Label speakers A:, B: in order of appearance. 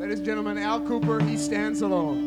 A: Ladies and gentlemen, Al Kooper, He Stands Alone.